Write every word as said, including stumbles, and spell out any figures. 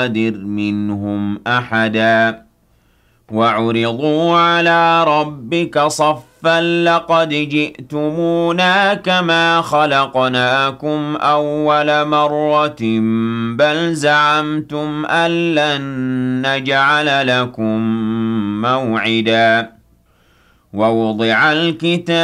قادر منهم أحدا وعرضوا على ربك صفا لقد جئتمونا كما خلقناكم أول مرة بل زعمتم أن لن نجعل لكم موعدا ووضع الكتاب